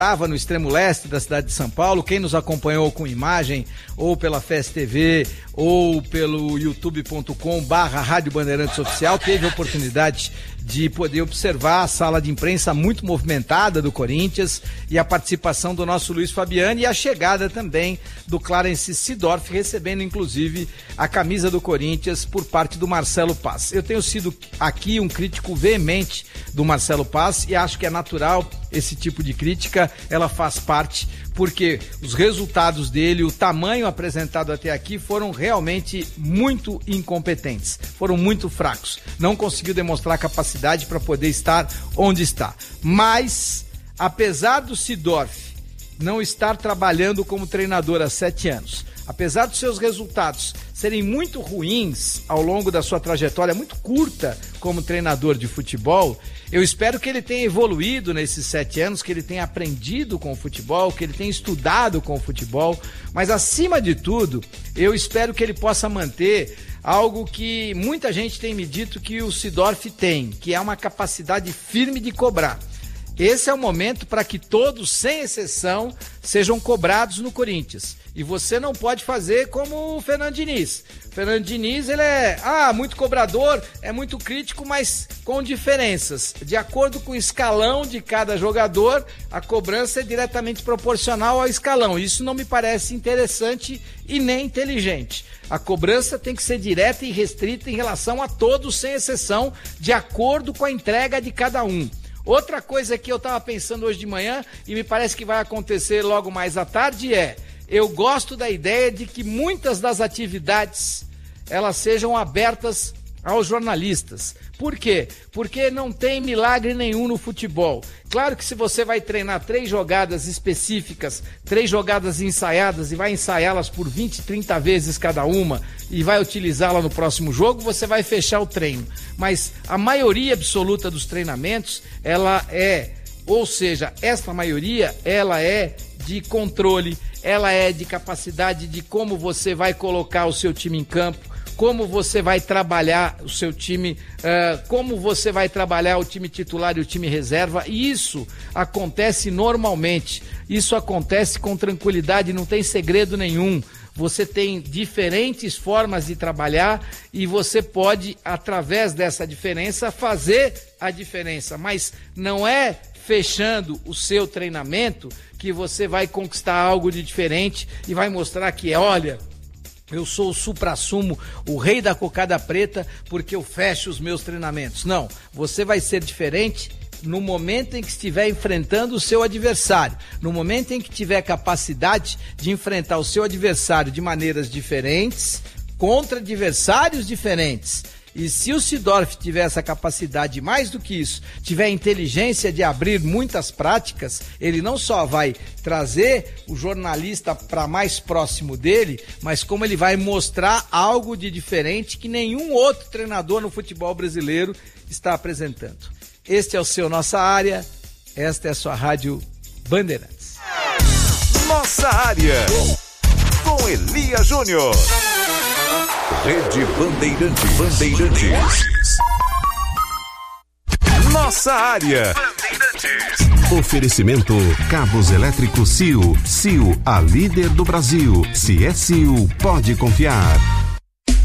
estava no extremo leste da cidade de São Paulo, quem nos acompanhou com imagem, ou pela FES TV, ou pelo youtube.com/Rádio Bandeirantes Oficial, teve a oportunidade de poder observar a sala de imprensa muito movimentada do Corinthians e a participação do nosso Luiz Fabiani e a chegada também do Clarence Seedorf, recebendo inclusive a camisa do Corinthians por parte do Marcelo Paz. Eu tenho sido aqui um crítico veemente do Marcelo Paz e acho que é natural esse tipo de crítica, ela faz parte, porque os resultados dele, o tamanho apresentado até aqui foram realmente muito incompetentes, foram muito fracos, não conseguiu demonstrar capacidade para poder estar onde está. Mas, apesar do Seedorf não estar trabalhando como treinador há 7 anos, apesar dos seus resultados serem muito ruins ao longo da sua trajetória muito curta como treinador de futebol, eu espero que ele tenha evoluído nesses 7 anos, que ele tenha aprendido com o futebol, que ele tenha estudado com o futebol, mas acima de tudo, eu espero que ele possa manter algo que muita gente tem me dito que o Seedorf tem, que é uma capacidade firme de cobrar. Esse é o momento para que todos, sem exceção, sejam cobrados no Corinthians. E você não pode fazer como o Fernando Diniz. O Fernando Diniz, ele é muito cobrador, é muito crítico, mas com diferenças. De acordo com o escalão de cada jogador, a cobrança é diretamente proporcional ao escalão. Isso não me parece interessante e nem inteligente. A cobrança tem que ser direta e restrita em relação a todos, sem exceção, de acordo com a entrega de cada um. Outra coisa que eu estava pensando hoje de manhã, e me parece que vai acontecer logo mais à tarde, eu gosto da ideia de que muitas das atividades elas sejam abertas aos jornalistas. Por quê? Porque não tem milagre nenhum no futebol. Claro que se você vai treinar 3 jogadas específicas, 3 jogadas ensaiadas e vai ensaiá-las por 20, 30 vezes cada uma e vai utilizá-la no próximo jogo, você vai fechar o treino. Mas a maioria absoluta dos treinamentos, esta maioria, ela é de controle, ela é de capacidade de como você vai colocar o seu time em campo, como você vai trabalhar o seu time, como você vai trabalhar o time titular e o time reserva, e isso acontece normalmente, isso acontece com tranquilidade, não tem segredo nenhum. Você tem diferentes formas de trabalhar e você pode, através dessa diferença, fazer a diferença, mas não é fechando o seu treinamento que você vai conquistar algo de diferente e vai mostrar que olha, eu sou o suprassumo, o rei da cocada preta, porque eu fecho os meus treinamentos. Não, você vai ser diferente no momento em que estiver enfrentando o seu adversário, no momento em que tiver capacidade de enfrentar o seu adversário de maneiras diferentes, contra adversários diferentes. E se o Seedorf tiver essa capacidade, mais do que isso, tiver a inteligência de abrir muitas práticas, ele não só vai trazer o jornalista para mais próximo dele, mas como ele vai mostrar algo de diferente que nenhum outro treinador no futebol brasileiro está apresentando. Este é o seu Nossa Área, esta é a sua Rádio Bandeirantes. Nossa Área, com Elia Júnior. Rede Bandeirantes. Nossa Área. Oferecimento Cabos Elétricos CIO. CIO, a líder do Brasil. Se é CIO, pode confiar.